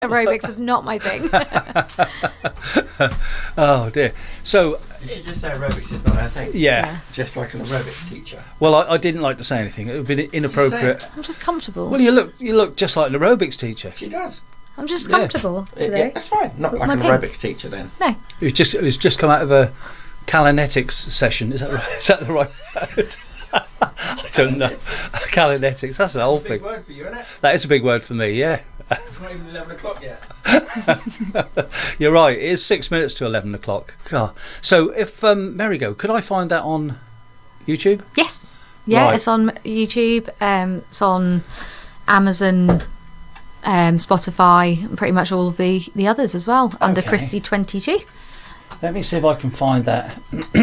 Aerobics is not my thing. Oh dear. So You should just say aerobics is not our thing. yeah. Just like an aerobics teacher. Well, I didn't like to say anything. It would be inappropriate. I'm just comfortable. Well, you look just like an aerobics teacher. She does. I'm just Yeah. comfortable today. Yeah, that's fine. Not like My an pink. aerobics teacher then. No. It was just come out of a Kalinetics session. Is that right? Is that the right word? I don't know. Kalinetics. That's an old Big thing. word for you, isn't it? That is a big word for me. Yeah. It's not even 11 o'clock yet. You're right. It is 6 minutes to 11 o'clock. God. So if Merry-Go, could I find that on YouTube? Yes. Yeah, Right. it's on YouTube. It's on Amazon, Spotify, and pretty much all of the others as well, under Okay. Christy 22. Let me see if I can find that.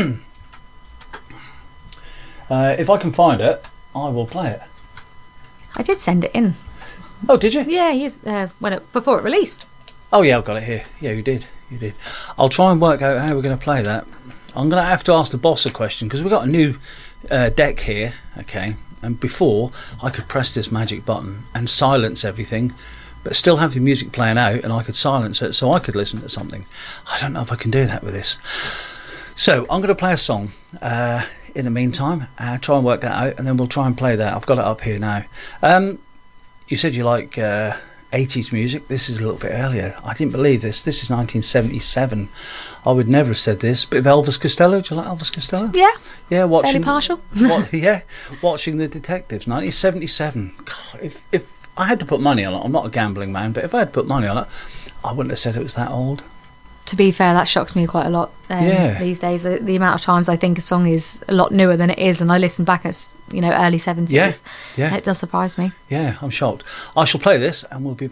If I can find it, I will play it. I did send it in. Oh, did you? Yeah, before it released. Oh, yeah, I've got it here. Yeah, you did. I'll try and work out how we're going to play that. I'm going to have to ask the boss a question because we've got a new deck here, okay? And before, I could press this magic button and silence everything, but still have the music playing out, and I could silence it so I could listen to something. I don't know if I can do that with this. So I'm going to play a song in the meantime, try and work that out, and then we'll try and play that. I've got it up here now. You said you like 80s music. This is a little bit earlier. I didn't believe this. This is 1977. I would never have said this. Bit of Elvis Costello. Do you like Elvis Costello? Yeah, Yeah, watching. fairly partial. Watching The Detectives, 1977. God, if I had to put money on it, I'm not a gambling man, but if I had to put money on it, I wouldn't have said it was that old. To be fair, that shocks me quite a lot Yeah. these days. The amount of times I think a song is a lot newer than it is, and I listen back as early 70s. Yeah. It does surprise me. Yeah, I'm shocked. I shall play this, and we'll be